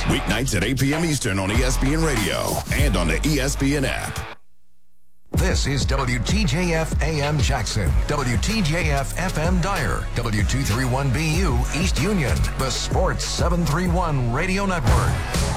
Weeknights at 8 p.m. Eastern on ESPN Radio and on the ESPN app. This is WTJF AM Jackson, WTJF FM Dyer, W231BU East Union, the Sports 731 Radio Network.